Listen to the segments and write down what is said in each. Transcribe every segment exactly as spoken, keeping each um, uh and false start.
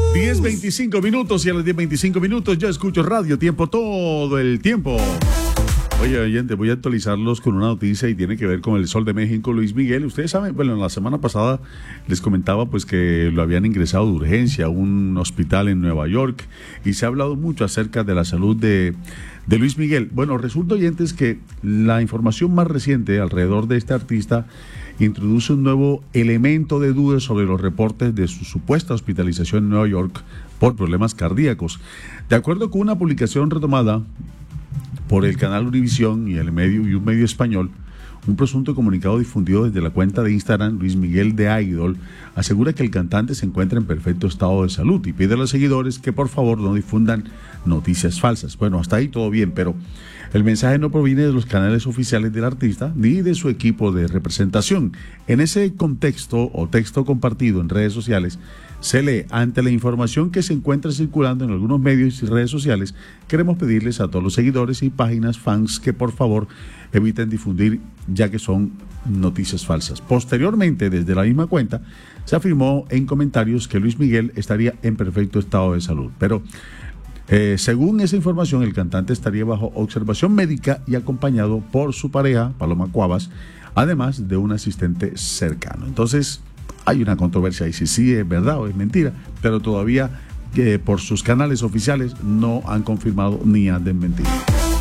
diez veinticinco minutos y a las diez veinticinco minutos yo escucho Radio Tiempo todo el tiempo. Oye, oyente, voy a actualizarlos con una noticia y tiene que ver con el Sol de México, Luis Miguel. Ustedes saben, bueno, la semana pasada les comentaba pues que lo habían ingresado de urgencia a un hospital en Nueva York y se ha hablado mucho acerca de la salud de, de Luis Miguel. Bueno, resulta, oyentes, que la información más reciente alrededor de este artista introduce un nuevo elemento de duda sobre los reportes de su supuesta hospitalización en Nueva York por problemas cardíacos. De acuerdo con una publicación retomada por el canal Univisión y el medio y un medio español, un presunto comunicado difundido desde la cuenta de Instagram Luis Miguel de Idol asegura que el cantante se encuentra en perfecto estado de salud y pide a los seguidores que por favor no difundan noticias falsas. Bueno, hasta ahí todo bien, pero el mensaje no proviene de los canales oficiales del artista ni de su equipo de representación. En ese contexto o texto compartido en redes sociales, se lee: ante la información que se encuentra circulando en algunos medios y redes sociales, queremos pedirles a todos los seguidores y páginas fans que por favor eviten difundir, ya que son noticias falsas. Posteriormente, desde la misma cuenta, se afirmó en comentarios que Luis Miguel estaría en perfecto estado de salud, pero Eh, según esa información, el cantante estaría bajo observación médica y acompañado por su pareja, Paloma Cuevas, además de un asistente cercano. Entonces, hay una controversia ahí si sí es verdad o es mentira, pero todavía eh, por sus canales oficiales no han confirmado ni han desmentido.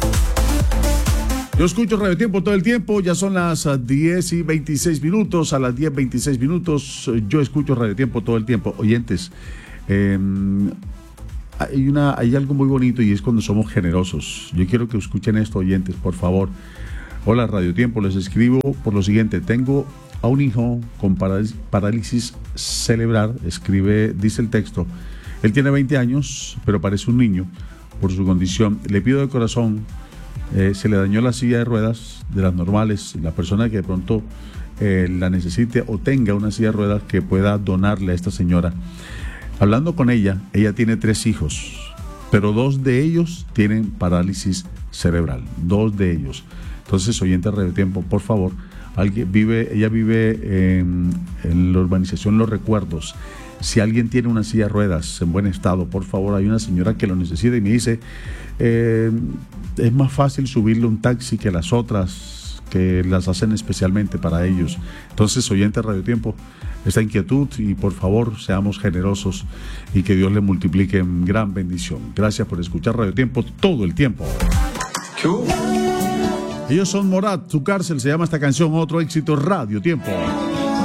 Yo escucho Radio Tiempo todo el tiempo, ya son las diez y veintiséis minutos, a las diez veintiséis minutos yo escucho Radio Tiempo todo el tiempo. Oyentes, eh, Hay, una, hay algo muy bonito y es cuando somos generosos. Yo quiero que escuchen esto, oyentes, por favor. Hola, Radio Tiempo, les escribo por lo siguiente. Tengo a un hijo con parálisis cerebral, escribe, dice el texto. Él tiene veinte años, pero parece un niño por su condición. Le pido de corazón, eh, se le dañó la silla de ruedas de las normales. La persona que de pronto eh, la necesite o tenga una silla de ruedas que pueda donarle a esta señora. Hablando con ella, ella tiene tres hijos, pero dos de ellos tienen parálisis cerebral, dos de ellos. Entonces, oyente de Radio Tiempo, por favor, alguien vive, ella vive en, en la urbanización Los Recuerdos. Si alguien tiene una silla de ruedas en buen estado, por favor, hay una señora que lo necesita y me dice, eh, es más fácil subirle un taxi que las otras, que las hacen especialmente para ellos. Entonces, oyente de Radio Tiempo, esta inquietud y por favor seamos generosos y que Dios le multiplique en gran bendición. Gracias por escuchar Radio Tiempo todo el tiempo. Ellos son Morat, Su Cárcel se llama esta canción, otro éxito, Radio Tiempo.